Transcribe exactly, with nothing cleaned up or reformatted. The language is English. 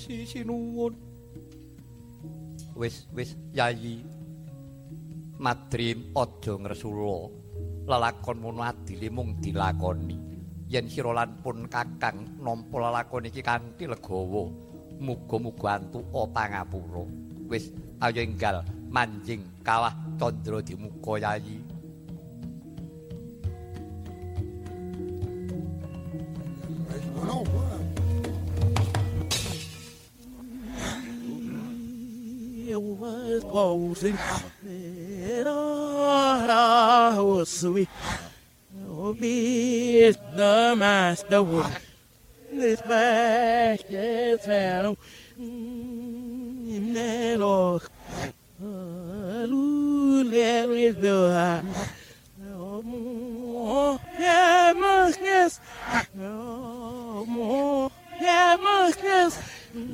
sisi nuwun. Wis wis Yayi. Madrim aja ngresula. Lelakon mono adile mung dilakoni. Yen sira lan pun Kakang nampa lelakon iki kanthi legawa, muga-muga antuka pangapura. Wis ayo enggal manjing kawah candra dimuka Yayi. It was closing, and I was sweet. Oh, be the master wood. This back is found in that old Lulẹ̀ with the oh, yeah, muchness. Oh, more, yeah, muchness.